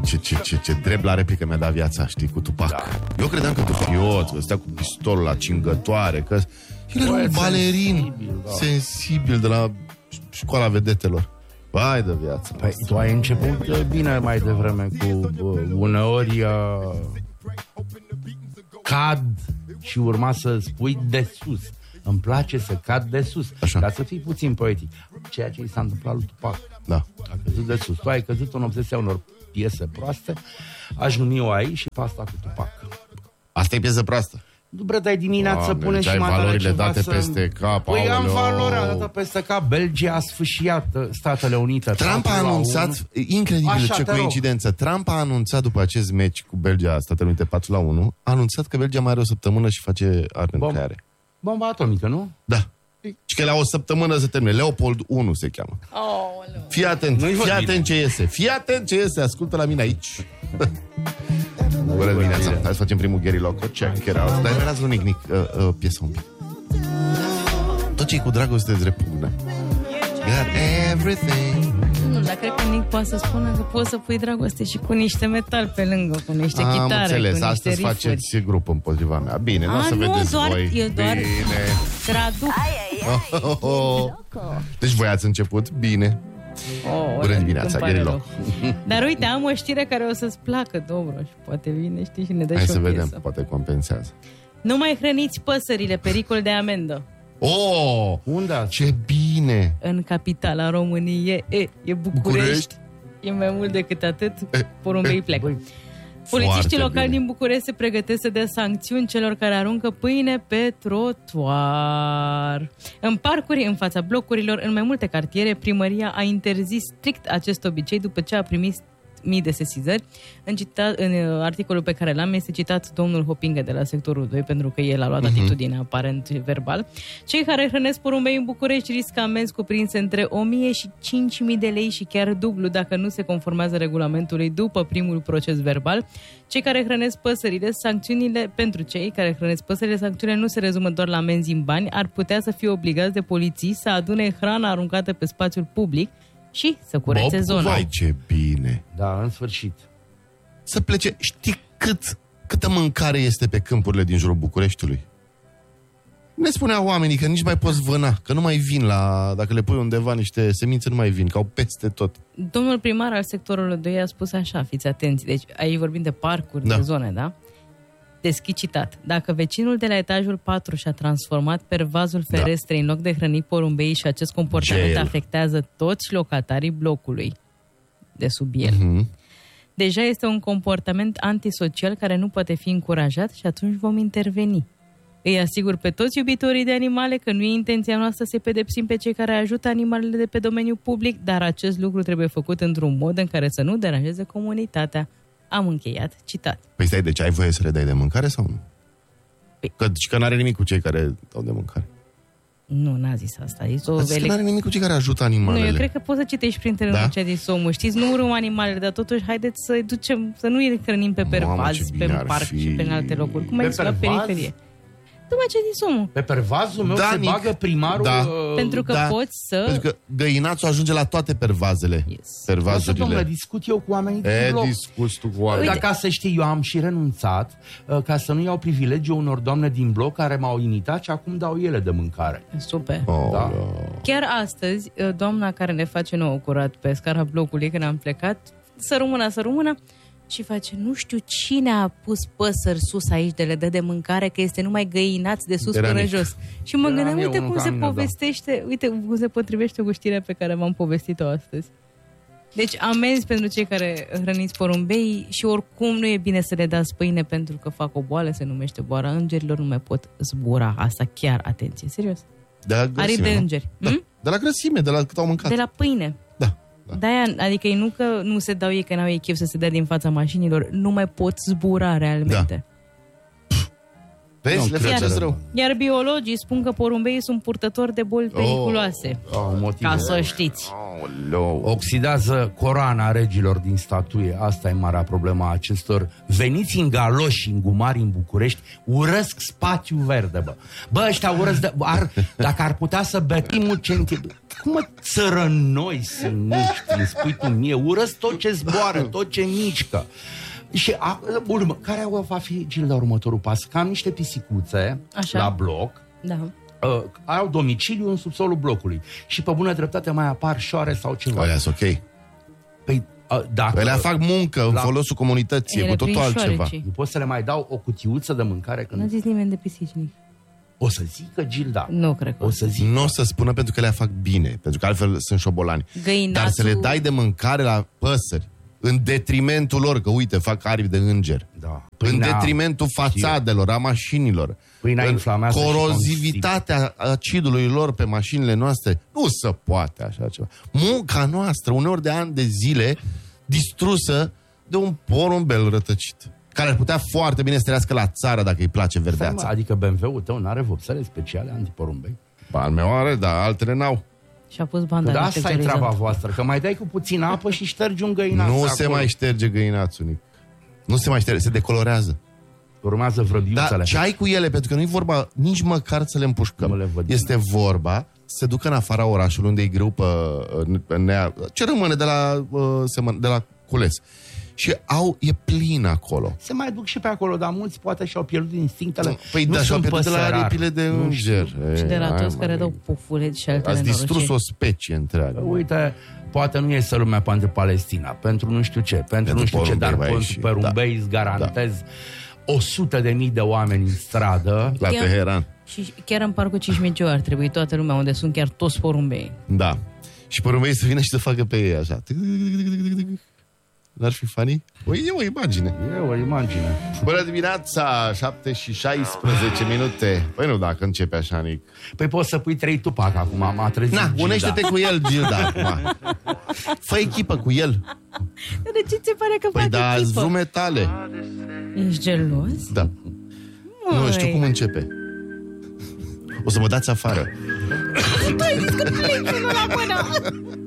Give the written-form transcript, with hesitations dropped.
Ce drept la replică mi-a dat viața, știi, cu Tupac. Da. Eu credeam că Dufioț, că stea cu pistolul la cingătoare, că el era un balerin sensibil de la școala vedetelor. Vai de viață. Păi, tu ai început bine mai devreme cu uneori cad și urma să spui de sus. Îmi place să cad de sus. Așa. Ca să fii puțin poetic. Ceea ce i s-a întâmplat lui Tupac. Da. A căzut de sus. Tu ai căzut în obsesia unor piese proaste. Aș numi-o aici și pe asta cu Tupac. Asta e piesă proastă. Bre, dai dimineața, pune și ai mai valorile ceva date peste cap. Păi am valoarea dată peste cap. Belgia a sfâșiat Statele Unite. Trump a anunțat, incredibil, așa, ce coincidență. Trump a anunțat după acest meci cu Belgia, Statele Unite 4-1, a anunțat că Belgia mai are o săptămână și face arme nucleare. Bomba atomică, nu? Da. Și că la o săptămână se termine. Leopold 1 se cheamă. Fii atent ce iese. Fii atent ce iese. Ascultă la mine aici. Bună dimineața. Hai să facem primul Gary Loco. Check it out. Dar erați un nic piesa un pic. Tot ce-i cu dragoste îți repugnă. Got everything. Nu, dar cred că Nic poate să spună că poți să pui dragoste și cu niște metal pe lângă, cu niște chitare, am înțeles, cu niște astăzi riffuri. Faceți grup împotriva mea. Bine, nu o să vedeți voi. Eu doar Bine. traduc. Deci voi ați început? Bine. Bună dimineața, Gary Loco. Dar uite, am o știre care o să-ți placă, Dobroș. Poate vine, știi, și ne dă Hai și să o vedem, piesă. poate compensează. Nu mai hrăniți păsările, pericol de amendă. Oh, Unde ați? ce bine! În capitala României e București. E mai mult decât atât, porumbei pleacă. Polițiștii Foarte locali bine. din București se pregătesc să dea sancțiuni celor care aruncă pâine pe trotuar. În parcuri, în fața blocurilor, în mai multe cartiere, primăria a interzis strict acest obicei după ce a primit mii de sesizări. În articolul pe care l-am este citat domnul Hopingă de la sectorul 2, pentru că el a luat atitudine aparent verbal. Cei care hrănesc porumbei în București riscă amenzi cuprinse între 1000 și 5000 de lei și chiar dublu dacă nu se conformează regulamentului după primul proces verbal. Cei care hrănesc păsările, sancțiunile nu se rezumă doar la amenzi în bani, ar putea să fie obligați de poliții să adune hrana aruncată pe spațiul public și să curețe zona. Vai, ce bine! Da, în sfârșit. Să plece. Știi câtă mâncare este pe câmpurile din jurul Bucureștiului? Ne spuneau oamenii că nici mai poți vâna, că nu mai vin dacă le pui undeva niște semințe, nu mai vin, că au peste tot. Domnul primar al sectorului 2 a spus așa, fiți atenți, deci aici vorbim de parcuri, de zone, da? Deschid citat. Dacă vecinul de la etajul 4 și-a transformat pervazul ferestrei în loc de hrăni porumbeii și acest comportament afectează toți locatarii blocului de sub el. Deja este un comportament antisocial care nu poate fi încurajat și atunci vom interveni. Îi asigur pe toți iubitorii de animale că nu e intenția noastră să pedepsim pe cei care ajută animalele de pe domeniul public, dar acest lucru trebuie făcut într-un mod în care să nu deranjeze comunitatea. Am încheiat citat. Păi stai, deci ai voie să le dai de mâncare sau nu? Că n-are nimic cu cei care dau de mâncare. Nu, n-a zis asta. N-are nimic cu cei care ajută animalele. Nu, eu cred că poți să citești printre ce a zis omul. Știți, nu urâm animalele, dar totuși haideți să-i ducem, să nu îi hrănim pe pervazi, pe parc și pe alte locuri. Cum ai zis, la periferie. După ce a zis omul. Pe pervazul meu se bagă primarul... Pentru că poți să... Pentru că găinațul ajunge la toate pervazele. Pervazurile. Domnule, discut eu cu oamenii din bloc. Discuți tu cu oamenii. Dar ca să știi, eu am și renunțat ca să nu iau privilegiul unor doamne din bloc care m-au imitat și acum dau ele de mâncare. Super. Da? Chiar astăzi, doamna care ne face nouă curat pe scara blocului, când am plecat, să rămână, și face, nu știu cine a pus păsări sus aici de le dă de mâncare, că este numai găinați de sus până jos. Și mă gândeam, uite cum se povestește, uite cum se potrivește cu știrea pe care v-am povestit-o astăzi. Deci amenzi pentru cei care hrăniți porumbei și oricum nu e bine să le dați pâine pentru că fac o boală, se numește boala îngerilor, nu mai pot zbura. Asta chiar, atenție, serios. De la grăsime, aripi de îngeri. De la grăsime, de la cât au mâncat. De la pâine. De-aia, adică ei nu că nu se dau ei, că n-au ei chef să se dea din fața mașinilor, nu mai pot zbura realmente. Vezi, le faceți rău. Iar biologii spun că porumbeii sunt purtători de boli periculoase. Ca să știți. Oxidează coroana regilor din statuie. Asta e marea problemă a acestor veniți în galoși și în gumari în București. Urăsc spațiu verde, bă. Bă, ăștia urăsc dacă ar putea să betim un centimetru. Cum mă, țărănoi sunt niști, îmi spui tu mie. Urăsc tot ce zboară, tot ce mișcă. Și care va fi, Gilda, următorul pas? Cam niște pisicuțe la bloc. Da. Au domiciliu în subsolul blocului. Și pe bună dreptate mai apar șoare sau ceva. Aia ok. Păi, dacă le fac muncă în folosul comunității, cu totul altceva. Nu pot să le mai dau o cutiuță de mâncare? Nu a zis nimeni de pisici. O să zică Gilda. Nu cred că o să zic. Nu o să spună pentru că le fac bine, pentru că altfel sunt șobolani. Dar să le dai de mâncare la păsări în detrimentul lor, că uite, fac aripi de înger. Da. În detrimentul fațadelor, a mașinilor. Corozivitatea acidului lor pe mașinile noastre. Nu se poate așa ceva. Munca noastră, uneori de ani de zile, distrusă de un porumbel rătăcit, care ar putea foarte bine să trăiască la țară dacă îi place verdeața. Adică BMW-ul tău n-are vopsele speciale antiporumbei? Al meu are, dar altele n-au. Și-a pus banda. Da, asta e treaba voastră, că mai dai cu puțină apă și ștergi un găinaț. Nu se mai șterge găinațul, Nic. Nu se mai șterge, se decolorează. Urmează vrăbiuțele. Dar ce ai cu ele? Pentru că nu e vorba nici măcar să le împușcăm. Este vorba să se ducă în afara orașului, unde e greu ce rămâne de la cules. Și e plin acolo. Se mai duc și pe acolo, dar mulți poate și-au pierdut instinctele. Păi da, și-au pierdut de la aripile de înger. Și de la toți care dau pufuleți și altele. Ați distrus o specie întreagă. Uite, poate nu este lumea pentru Palestina, pentru nu știu ce, pentru nu știu ce, dar pentru porumbei îți garantez 100.000 de oameni în stradă. La Teheran. Și chiar în parcul Cismigiu ar trebui toată lumea, unde sunt chiar toți porumbei. Da. Și porumbei să vină și să facă pe ei așa. N-ar fi funny? E o imagine. Bună dimineața, 7:16 minute. Păi nu, dacă începe așa, Nic. Păi poți să pui 3 Tupac acum, m-a trezit Gilda. Unește-te cu el, Gilda, acum. Fă echipă cu el. De ce ți pare că fac echipă? Păi da, zume tale. Ești gelos? Da. Nu știu cum începe. O să mă dați afară. Băi, zic că plec la mână.